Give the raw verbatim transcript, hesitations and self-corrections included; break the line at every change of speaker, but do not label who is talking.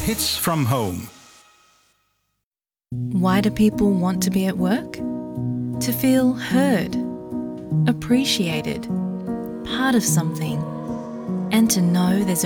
Hits from Home.
Why do people want to be at work? To feel heard, appreciated, part of something, and to know there's